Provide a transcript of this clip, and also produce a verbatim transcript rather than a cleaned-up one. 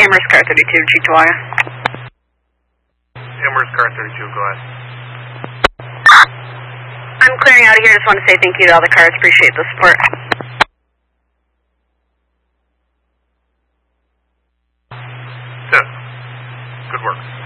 Amherst Car thirty-two, Cheektowaga. Amherst Car thirty-two, go ahead. I'm clearing out of here. Just want to say thank you to all the cars. Appreciate the support. Good. Good work.